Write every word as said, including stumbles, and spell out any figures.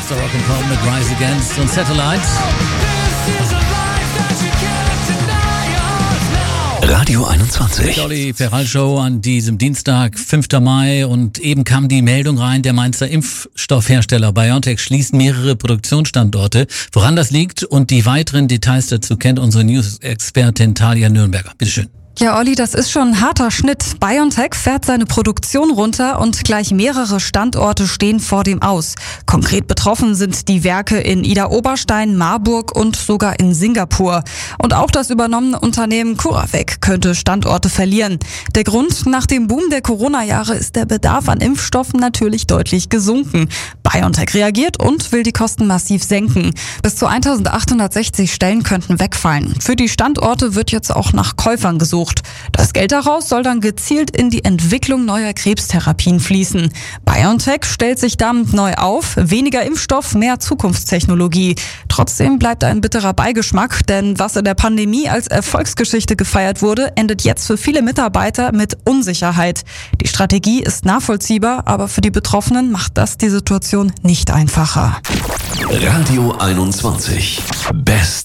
Master Rock'n'Pop mit Rise Against und Satellites. Radio einundzwanzig. Die Olli Ferrall Show an diesem Dienstag, fünften Mai, und eben kam die Meldung rein, der Mainzer Impfstoffhersteller BioNTech schließt mehrere Produktionsstandorte. Woran das liegt und die weiteren Details dazu kennt unsere News-Expertin Talia Nürnberger. Bitteschön. Ja, Olli, das ist schon ein harter Schnitt. BioNTech fährt seine Produktion runter und gleich mehrere Standorte stehen vor dem Aus. Konkret betroffen sind die Werke in Idar-Oberstein, Marburg und sogar in Singapur. Und auch das übernommene Unternehmen CuraVac könnte Standorte verlieren. Der Grund: Nach dem Boom der Corona-Jahre ist der Bedarf an Impfstoffen natürlich deutlich gesunken. BioNTech reagiert und will die Kosten massiv senken. Bis zu eintausendachthundertsechzig Stellen könnten wegfallen. Für die Standorte wird jetzt auch nach Käufern gesucht. Das Geld daraus soll dann gezielt in die Entwicklung neuer Krebstherapien fließen. BioNTech stellt sich damit neu auf. Weniger Impfstoff, mehr Zukunftstechnologie. Trotzdem bleibt ein bitterer Beigeschmack, denn was in der Pandemie als Erfolgsgeschichte gefeiert wurde, endet jetzt für viele Mitarbeiter mit Unsicherheit. Die Strategie ist nachvollziehbar, aber für die Betroffenen macht das die Situation nicht einfacher. Radio einundzwanzig. Best